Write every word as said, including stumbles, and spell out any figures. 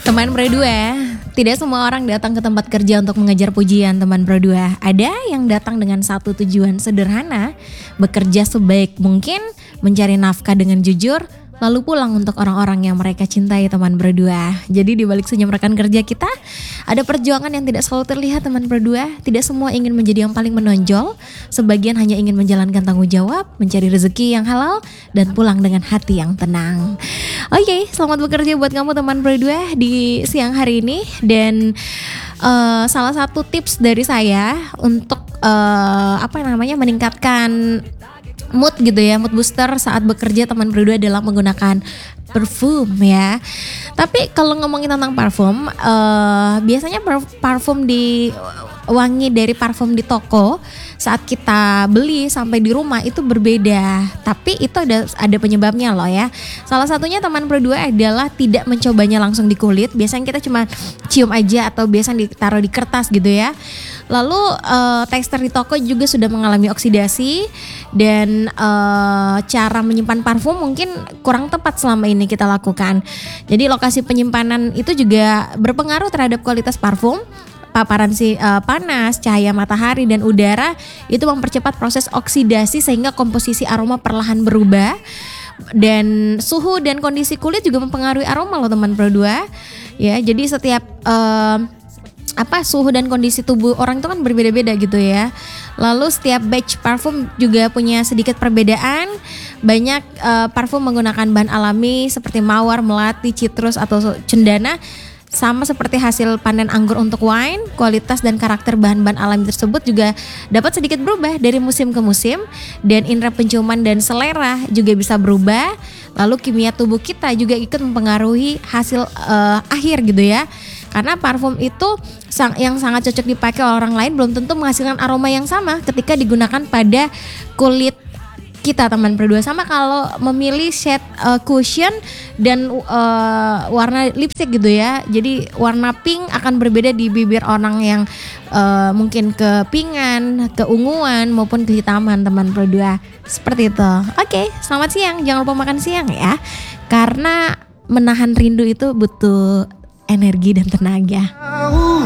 Teman Pro dua, tidak semua orang datang ke tempat kerja untuk mengejar pujian teman Pro dua. Ada yang datang dengan satu tujuan sederhana, bekerja sebaik mungkin, mencari nafkah dengan jujur, lalu pulang untuk orang-orang yang mereka cintai teman Pro dua. Jadi di balik senyum rekan kerja kita, ada perjuangan yang tidak selalu terlihat teman Pro dua. Tidak semua ingin menjadi yang paling menonjol, sebagian hanya ingin menjalankan tanggung jawab, mencari rezeki yang halal, dan pulang dengan hati yang tenang. Oke, selamat bekerja buat kamu teman Pro dua di siang hari ini. Dan uh, salah satu tips dari saya untuk uh, apa namanya meningkatkan mood gitu ya, mood booster saat bekerja teman Pro dua adalah menggunakan parfum ya. Tapi kalau ngomongin tentang parfum, uh, biasanya parfum di wangi dari parfum di toko saat kita beli sampai di rumah itu berbeda. Tapi itu ada ada penyebabnya loh ya. Salah satunya teman Pro dua adalah tidak mencobanya langsung di kulit. Biasanya kita cuma cium aja atau biasanya ditaruh di kertas gitu ya. Lalu uh, tekstur di toko juga sudah mengalami oksidasi dan uh, cara menyimpan parfum mungkin kurang tepat selama ini kita lakukan. Jadi lokasi penyimpanan itu juga berpengaruh terhadap kualitas parfum. Paparan si uh, panas, cahaya matahari dan udara itu mempercepat proses oksidasi sehingga komposisi aroma perlahan berubah. Dan suhu dan kondisi kulit juga mempengaruhi aroma loh teman Pro dua. Ya, jadi setiap uh, apa suhu dan kondisi tubuh orang itu kan berbeda-beda gitu ya. Lalu setiap batch parfum juga punya sedikit perbedaan. Banyak uh, parfum menggunakan bahan alami seperti mawar, melati, citrus atau cendana. Sama seperti hasil panen anggur untuk wine, kualitas dan karakter bahan-bahan alami tersebut juga dapat sedikit berubah dari musim ke musim. Dan indera penciuman dan selera juga bisa berubah. Lalu kimia tubuh kita juga ikut mempengaruhi hasil uh, akhir gitu ya. Karena parfum itu sang, yang sangat cocok dipakai oleh orang lain belum tentu menghasilkan aroma yang sama ketika digunakan pada kulit kita teman Pro dua. Sama kalau memilih shade uh, cushion dan uh, warna lipstick gitu ya. Jadi warna pink akan berbeda di bibir orang yang uh, mungkin kepingan, keunguan maupun kehitaman teman Pro dua. Seperti itu. Oke, selamat siang. Jangan lupa makan siang ya. Karena menahan rindu itu butuh energi dan tenaga.